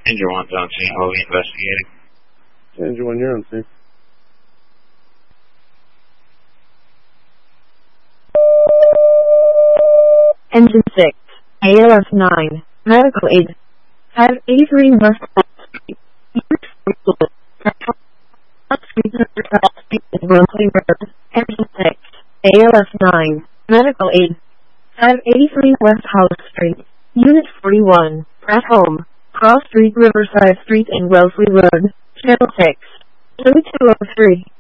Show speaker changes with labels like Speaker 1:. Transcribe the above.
Speaker 1: Danger 1's on scene. We'll be investigating.
Speaker 2: Danger 1, you're on scene.
Speaker 3: Engine 6, ALS 9, medical aid. 583 West Street. Engine 6, ALS 9, medical aid. 583 West House Street, Unit 41, Pratt Home, Cross Street, Riverside Street and Wellesley Road, Channel 6, 2203.